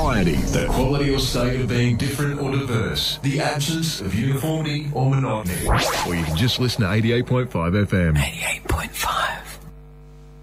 variety. The quality or state of being different or diverse. The absence of uniformity or monotony. Or you can just listen to 88.5 FM. 88.5.